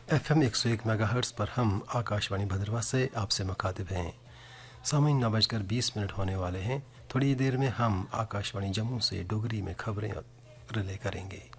FM 101 megahertz पर हम आकाशवाणी भद्रवाह से आपसे मुखातिब हैं। सामीन 9:20 होने वाले हैं। थोड़ी देर में हम आकाशवाणी जम्मू से डोगरी में खबरें रिले करेंगे।